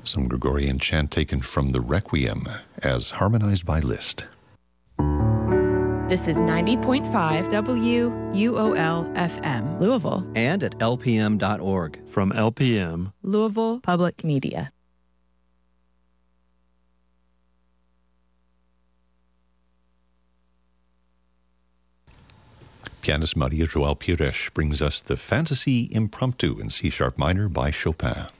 Some Gregorian chant taken from the Requiem as harmonized by Liszt. This is 90.5 WUOL-FM, Louisville. And at lpm.org. From LPM, Louisville Public Media. Pianist Maria João Pires brings us the Fantasy Impromptu in C-sharp minor by Chopin.